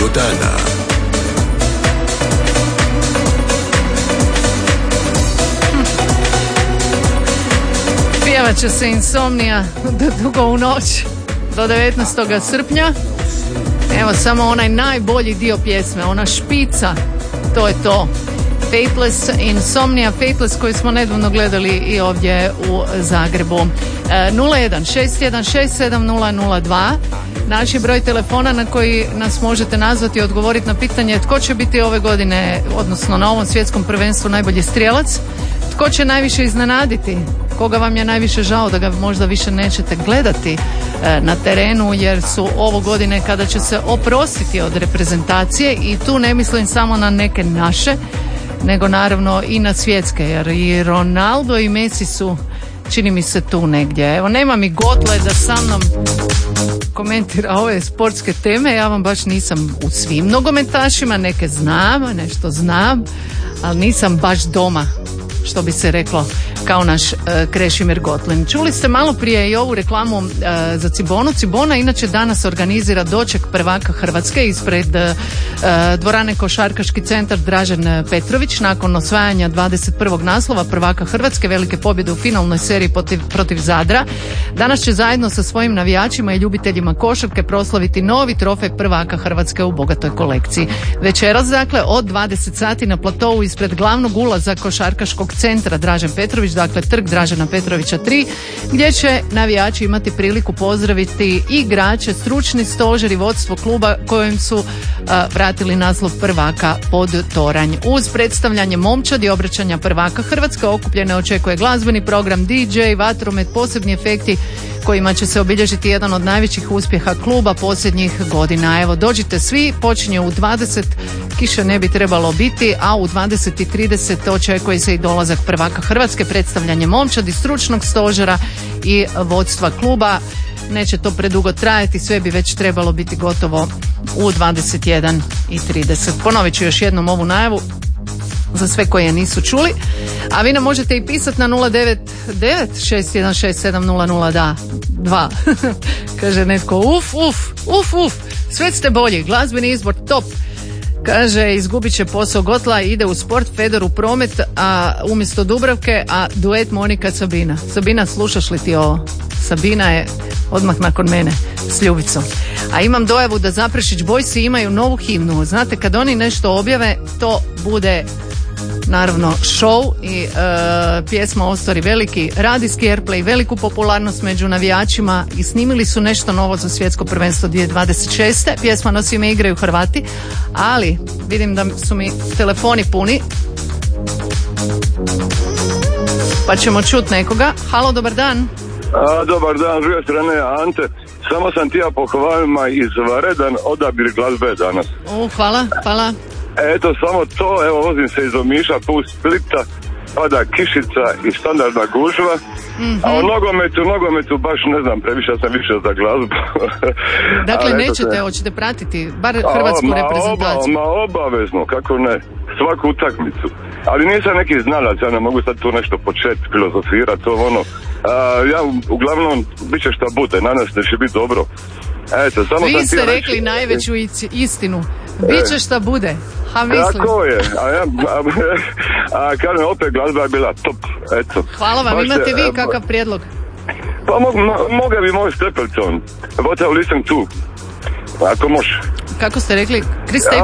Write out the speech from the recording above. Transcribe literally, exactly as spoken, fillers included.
dana. Pjevat će se Insomnija do dugo u noć, do devetnaestog srpnja. Evo samo onaj najbolji dio pjesme, ona špica, to je to. Faithless, Insomnia Faithless, koju smo nedavno gledali i ovdje u Zagrebu. E, nula jedan šest jedan šest sedam nula nula dva, naš je broj telefona na koji nas možete nazvati i odgovoriti na pitanje tko će biti ove godine, odnosno na ovom svjetskom prvenstvu najbolji strijelac, tko će najviše iznenaditi, koga vam je najviše žao da ga možda više nećete gledati e, na terenu, jer su ovo godine kada će se oprostiti od reprezentacije, i tu ne mislim samo na neke naše, nego naravno i na svjetske, jer i Ronaldo i Messi su, čini mi se, tu negdje. Evo, nema mi Gotle da sa mnom komentira ove sportske teme, ja vam baš nisam u svim nogometašima, neke znam, nešto znam, ali nisam baš doma, što bi se reklo, kao naš uh, Krešimir Gotlin. Čuli ste malo prije i ovu reklamu uh, za Cibonu. Cibona inače danas organizira doček prvaka Hrvatske ispred uh, dvorane Košarkaški centar Dražen Petrović nakon osvajanja dvadeset prvog naslova prvaka Hrvatske, velike pobjede u finalnoj seriji protiv, protiv Zadra. Danas će zajedno sa svojim navijačima i ljubiteljima košarke proslaviti novi trofej prvaka Hrvatske u bogatoj kolekciji. Večeras, dakle, od dvadeset sati na platovu ispred glavnog ulaza Košarkaškog centra Dražen Petrović, dakle trg Dražena Petrovića tri, gdje će navijači imati priliku pozdraviti igrače, stručni stožer i vodstvo kluba kojim su uh, vratili naslov prvaka pod toranj. Uz predstavljanje momčadi, obraćanja prvaka Hrvatske, okupljene očekuje glazbeni program, D J, vatromet, posebni efekti kojima će se obilježiti jedan od najvećih uspjeha kluba posljednjih godina. Evo, dođite svi, počinje u dvadeset, kiše ne bi trebalo biti, a u dvadeset i trideset očekuje se i dolazak prvaka Hrvatske, predstavljanje momčadi, stručnog stožera i vodstva kluba. Neće to predugo trajati, sve bi već trebalo biti gotovo u dvadeset jedan i trideset. Ponovit ću još jednom ovu najavu za sve koje nisu čuli, a vi nam možete i pisati na nula devet devet šest jedan šest sedam nula nula dva. Kaže netko, uf, uf, uf, uf, sve ste bolji, glazbeni izbor top. Kaže, izgubit će posao Gotla, ide u sport, Fedor u promet, a umjesto Dubravke, a duet Monika Sabina. Sabina, slušaš li ti ovo? Sabina je odmah nakon mene s Ljubicom. A imam dojavu da Zaprešić Boysi imaju novu himnu. Znate, kad oni nešto objave, to bude naravno show i e, pjesma ostvari veliki radijski airplay, veliku popularnost među navijačima i snimili su nešto novo za svjetsko prvenstvo dvije tisuće dvadeset šeste. Pjesma nosi ime Igraju Hrvati, ali vidim da su mi telefoni puni, pa ćemo čut nekoga. Halo, dobar dan. A, dobar dan, s druge strane Ante. Samo sam ti ja pohvalima izvaredan odabir glazbe danas. U, hvala, hvala. Eto, samo to, evo, vozim se iz Omiša, put Splita, pada kišica i standardna gužva, mm-hmm. A o nogometu, nogometu baš ne znam, previše sam više za glazbu. Dakle, ali nećete, se... hoćete pratiti bar hrvatsku ma reprezentaciju? Oba, ma obavezno, kako ne, svaku utakmicu. Ali nisam neki znalac, ja ne mogu sad tu nešto početi filozofirati, to ono. A, ja uglavnom, bit će šta bude, nadam se da će biti dobro. Eto, samo vi sam ste rekli reći... najveću istinu. Biće šta bude. Ha, mislim. Tako je. A ja, a, a kažem, opet glazba je bila top. Eto. Hvala vam. Baš imate se, vi kakav prijedlog? Pa mo, mo, moga bi moj Stapleton. What I listen to. Ako može. Kako ste rekli? Chris Stapleton?